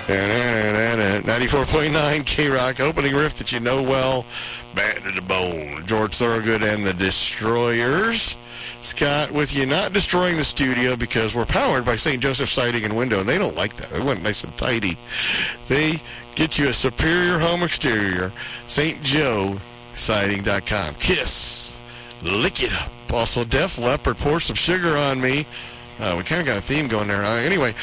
94.9 K-Rock, opening riff that you know well, Bad to the Bone, George Thorogood and the Destroyers. Scott with you, not destroying the studio because we're powered by St. Joseph Siding and Window, and they don't like that. They want it nice and tidy. They get you a superior home exterior, stjoesiding.com. Kiss, lick it up. Also, Def Leppard, Pour Some Sugar on Me. We kind of got a theme going there. Anyway,